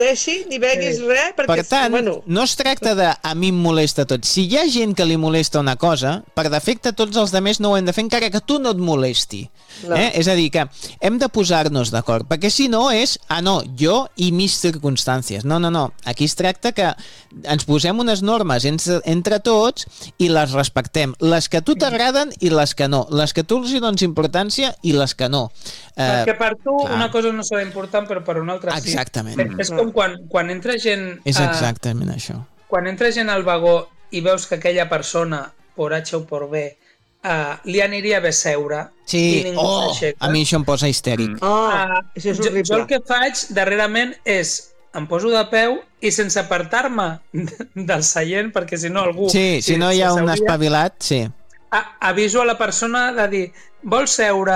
ni veguis res, perquè... Per tant, no es tracta de a mi em molesta tot. Si hi ha gent que li molesta una cosa, per defecte tots els altres no ho hem de fer encara que tu no et molesti. És a dir, que hem de posar-nos d'acord, perquè si no és, jo i mis circumstàncies. No. Aquí es tracta que ens posem unes normes entre tots i les respectem. Les que a tu t'agraden i les que no. Les que tu els hi dones importància i les que no. Perquè per tu una cosa no serà important, però per una altra sí. Exactament. És com quan entra gent... És exactament això. Quan entra gent al vagó i veus que aquella persona, por H o por B, li aniria bé seure i ningú s'aixeca. A mi això em posa histèric. Això és horrible. Jo el que faig darrerament és em poso de peu i sense apartar-me del seient, perquè si no algú... Sí, si no hi ha un espavilat, sí. Aviso a la persona de dir vol seure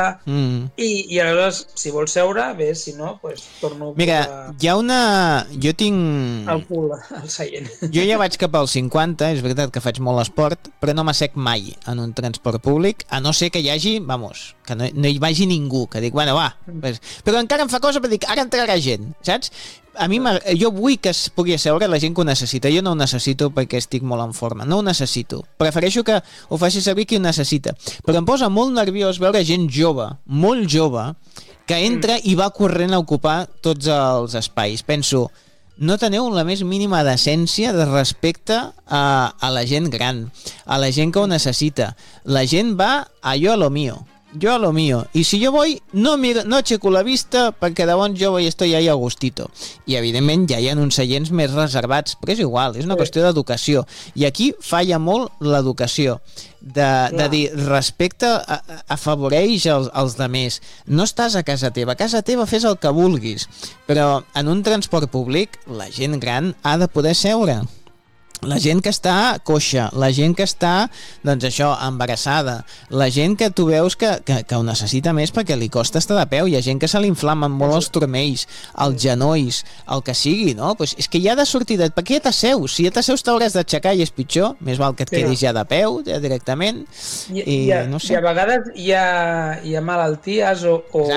i aleshores si vol seure, bé, si no pues, torno mira, hi ha una... jo tinc... el cul al seient. Jo ja vaig cap als 50, és veritat que faig molt esport, però no m'assec mai en un transport públic, a no ser que hi hagi, que no hi vagi ningú, que dic, bueno, va, pues... però encara em fa cosa per dir, ara entrarà gent, saps? A mi jo vull que es pugui asseure la gent que ho necessita. Jo no ho necessito perquè estic molt en forma. No ho necessito. Prefereixo que ho faci servir qui ho necessita. Però em posa molt nerviós veure gent jove, molt jove, que entra i va corrent a ocupar tots els espais. Penso, no teniu la més mínima decència de respecte a la gent gran, a la gent que ho necessita. La gent va a yo a lo mío. Yo a lo mío. Y si yo voy, no aixeco la vista perquè llavors jo voy estoy ahí a gustito. I evidentment ja hi ha uns seients més reservats, però és igual, és una qüestió d'educació. I aquí falla molt l'educació. De dir, respecte, afavoreix els demés. No estàs a casa teva fes el que vulguis. Però en un transport públic, la gent gran ha de poder seure. La gent que està coixa, la gent que està, doncs això, embarassada, la gent que tu veus que ho necessita més perquè li costa estar de peu, hi ha gent que se li inflamen molt els turmells, els genolls, el que sigui, no? Pues és que ja ha de sortir per què ja t'asseus? Si ja t'asseus t'hauràs d'aixecar i és pitjor, més val que et quedis ja de peu, ja directament, i no sé. I a vegades hi ha malalties o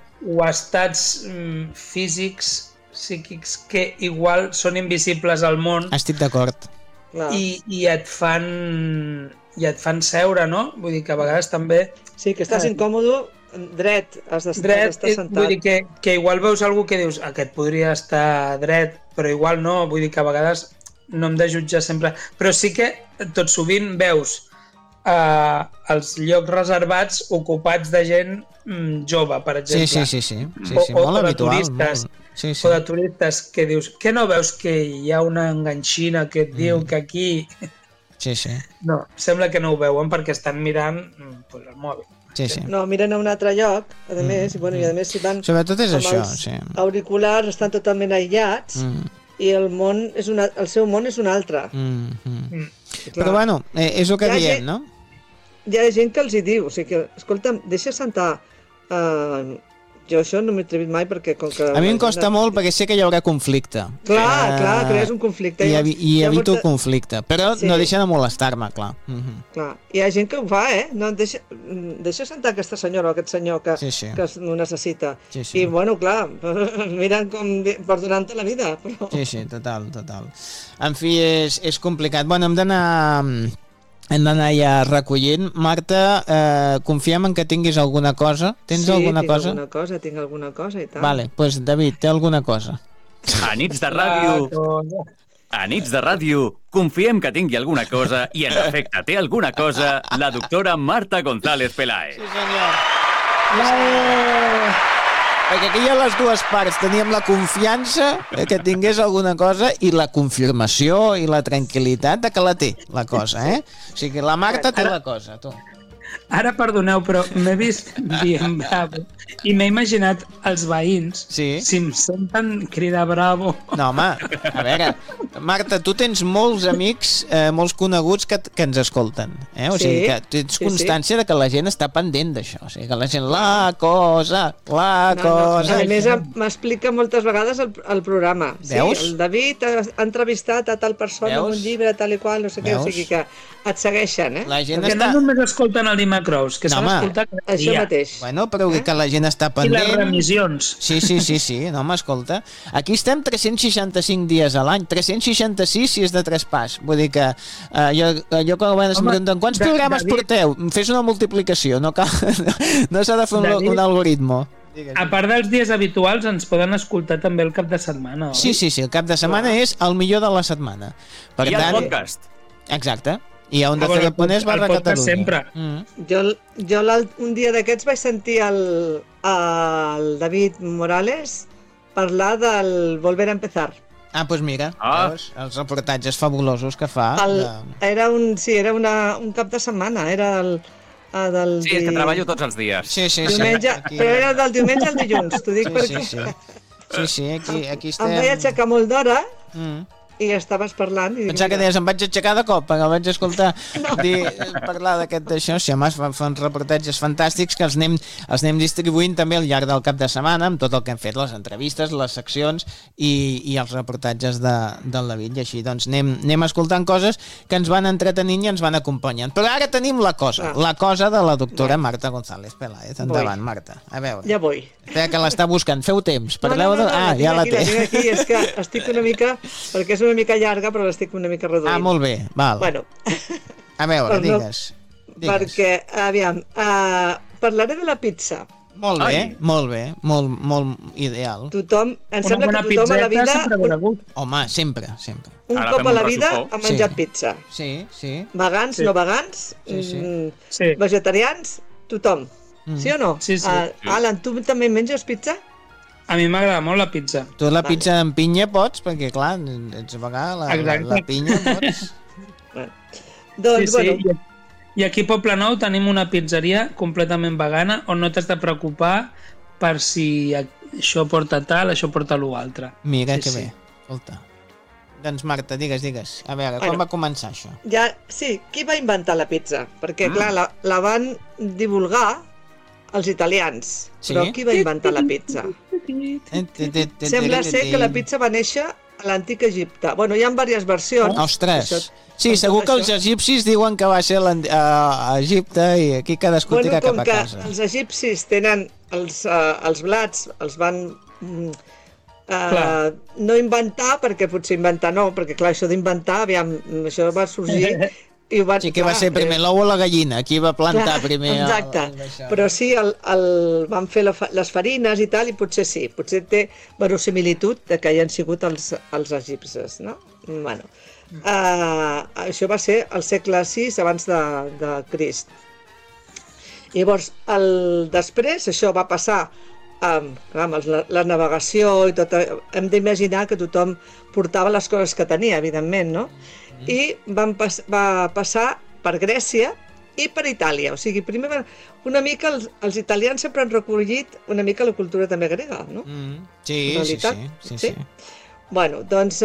estats físics, psíquics que igual són invisibles al món. Estic d'acord. I et fan seure, no? Vull dir que a vegades també... Sí, que estàs incòmode dret, has d'estar sentat. Vull dir que igual veus algú que dius aquest podria estar dret, però igual no, vull dir que a vegades no hem de jutjar sempre, però sí que tot sovint veus els llocs reservats ocupats de gent jove, per exemple. Sí, molt habitual. O de turistes que dius, que no veus que hi ha una enganxina que et diu que aquí... Sí. No, sembla que no ho veuen perquè estan mirant el mòbil. Sí. No, miren a un altre lloc, a més, i a més si van... Sobretot és això, sí. Auriculars estan totalment aïllats i el seu món és un altre. Però bueno, és el que diem, no? Hi ha gent que els hi diu, o sigui que, escolta'm, deixa sentar... Jo això no m'he atrevit mai perquè... A mi em costa molt perquè sé que hi haurà conflicte. Clar, crees un conflicte. I evito el conflicte, però no deixa de molestar-me, clar. Clar, hi ha gent que ho fa, no, deixa sentar aquesta senyora o aquest senyor que ho necessita. I bueno, clar, miren com perdonant-te la vida. Sí, total. En fi, és complicat. Bueno, hem d'anar ja recollint. Marta, confiem en que tinguis alguna cosa. Tens alguna cosa? Sí, tinc alguna cosa i tal. Vale, doncs David, té alguna cosa? A nits de ràdio, confiem que tingui alguna cosa i en efecte té alguna cosa la doctora Marta González Peláez. Sí, senyor. Perquè aquí hi ha les dues parts. Teníem la confiança que tingués alguna cosa i la confirmació i la tranquil·litat de que la té, la cosa, O sigui, la Marta té la cosa, tu. Ara, perdoneu, però m'he vist dient bravo i m'he imaginat els veïns si em senten cridar bravo. No, home, a veure, Marta, tu tens molts amics, molts coneguts que ens escolten, O sigui, que tens constància de que la gent està pendent d'això, o sigui, que la gent, la cosa... A més, m'explica moltes vegades el programa. Veus? Sí, el David ha entrevistat a tal persona amb un llibre, tal i qual, no sé què, o sigui que et segueixen, La gent perquè no només escolten el Mary McRose, que s'ha d'escoltar cada dia. Això mateix. Bueno, però que la gent està pendent. I les remissions. Sí, no, home, escolta. Aquí estem 365 dies a l'any, 366 si és de traspàs. Vull dir que jo quan em pregunten quants programes porteu? Fes una multiplicació, no cal, no s'ha de fer un algoritme. A part dels dies habituals, ens poden escoltar també el cap de setmana, oi? Sí, el cap de setmana és el millor de la setmana. Per I tant, el podcast. Exacte. I a Onda Cero Ponés va de Catalunya. Sempre. Jo un dia d'aquests vaig sentir el David Morales parlar del Volver a Empezar. Ah, doncs mira, veus, els reportatges fabulosos que fa. Era un cap de setmana, era és que treballo tots els dies. Sí. Diumenge, però era del diumenge al dilluns, t'ho dic perquè... Sí, aquí estem... Em vaig aixecar molt d'hora i estaves parlant. Pensava que deies, em vaig aixecar de cop, perquè el vaig escoltar parlar d'això. Sí, home, fa uns reportatges fantàstics que els anem distribuint també al llarg del cap de setmana, amb tot el que hem fet, les entrevistes, les seccions i els reportatges del David. I així doncs anem escoltant coses que ens van entretenint i ens van acompanyant. Però ara tenim la cosa de la doctora Marta González Peláez. Endavant, Marta. A veure. Ja vull. Espera, que l'està buscant. Feu temps. Parleu de... ja la té. Aquí, és que estic una mica... Perquè és una mica llarga, però l'estic una mica reduint. Molt bé, val. Bueno. A veure, digues. Perquè, aviam, parlaré de la pizza. Molt bé, molt ideal. Em sembla que tothom a la vida... Home, sempre. Un cop a la vida ha menjat pizza. Sí. Vegans, no vegans, vegetarians, tothom. Sí o no? Sí. Alan, tu també menges pizza? A mi m'agrada molt la pizza. Tu la pizza amb pinya pots, perquè clar, ets vegà, la pinya pots. Doncs, bueno... I aquí a Poblenou tenim una pizzeria completament vegana on no t'has de preocupar per si això porta tal, això porta l'altre. Mira, que bé. Escolta. Doncs Marta, digues. A veure, com va començar això? Sí, qui va inventar la pizza? Perquè, clar, la van divulgar els italians. Però qui va inventar la pizza? Sembla ser que la pizza va néixer a l'antic Egipte. Bueno, hi ha diverses versions. Ostres! Sí, segur que els egipcis diuen que va ser a Egipte i aquí cadascú tira cap a casa. Com que els egipcis tenen els blats, els van no inventar, perquè potser inventar no, perquè clar, això d'inventar, aviam, això va sorgir... Sí, que va ser primer l'ou o la gallina, qui va plantar primer... Exacte, però sí, van fer les farines i tal, i potser sí, potser té verosimilitud de que hi han sigut els egipcis, no? Bueno, això va ser al segle VI abans de Crist. Llavors, després això va passar amb la navegació i tot, hem d'imaginar que tothom portava les coses que tenia, evidentment, no? I va passar per Grècia i per Itàlia. O sigui, primer una mica els italians sempre han recollit una mica la cultura també grega, no? Sí. Bueno, doncs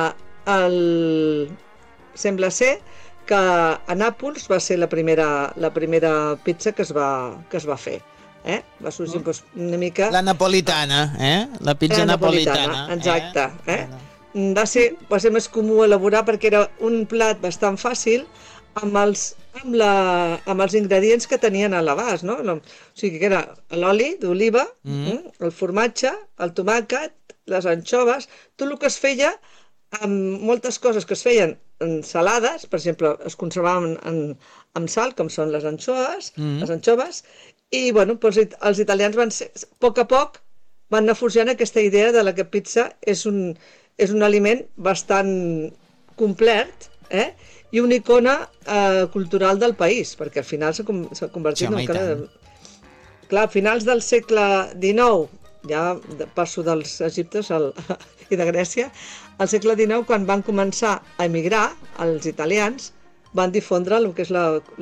sembla ser que a Nàpols va ser la primera pizza que es va fer. Va sorgir una mica... La napolitana, La pizza napolitana. Exacte, Va ser més comú elaborar perquè era un plat bastant fàcil amb els ingredients que tenien a l'abast, no? O sigui que era l'oli d'oliva, el formatge, el tomàquet, les anxoves, tot el que es feia amb moltes coses que es feien salades, per exemple, es conservaven amb sal, com són les anxoves, i bueno, els italians a poc van anar forjant aquesta idea de que pizza és un aliment bastant complet i una icona cultural del país, perquè al final s'ha convertit en un... Clar, a finals del segle XIX, ja passo dels egiptes i de Grècia, al segle XIX, quan van començar a emigrar, els italians van difondre el que és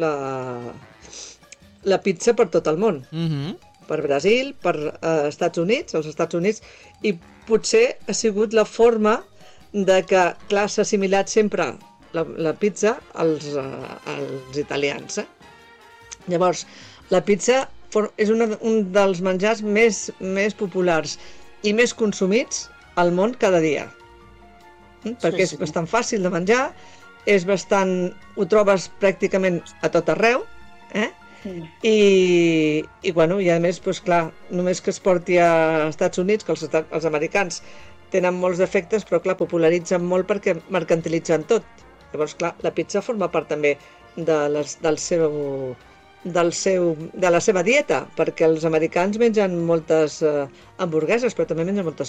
la pizza per tot el món. Per Brasil, per Estats Units, i potser ha sigut la forma de que, clar, s'ha assimilat sempre la pizza als italians. Llavors, la pizza és un dels menjars més populars i més consumits al món cada dia. Perquè és bastant fàcil de menjar, ho trobes pràcticament a tot arreu, I a més, doncs clar, només que es porti als Estats Units, que els americans tenen molts defectes, però clar, popularitzen molt perquè mercantilitzen tot. Llavors, clar, la pizza forma part també de la seva dieta, perquè els americans mengen moltes hamburgueses, però també mengen moltes